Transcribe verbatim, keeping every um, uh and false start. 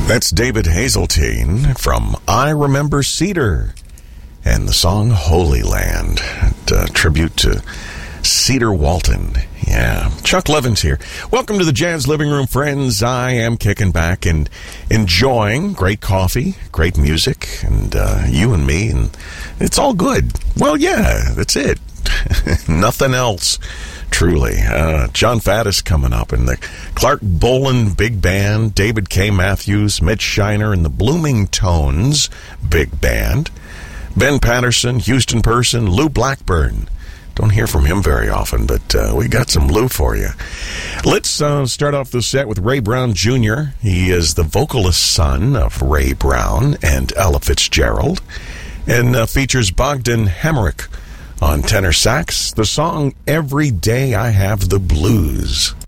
That's David Hazeltine from I Remember Cedar and the song Holy Land, a tribute to Cedar Walton. Yeah, Chuck Levin's here. Welcome to the Jazz Living Room, friends. I am kicking back and enjoying great coffee, great music, and uh, you and me, and it's all good. Well, yeah, that's it. Nothing else. Truly. Uh, John Faddis coming up, and the Clark Boland Big Band, David K. Matthews, Mitch Shiner, and the Blooming Tones Big Band, Ben Patterson, Houston Person, Lou Blackburn. Don't hear from him very often, but uh, we got some Lou for you. Let's uh, start off the set with Ray Brown Junior He is the vocalist son of Ray Brown and Ella Fitzgerald, and uh, features Bogdan Hamrick on tenor sax, the song Every Day I Have the Blues.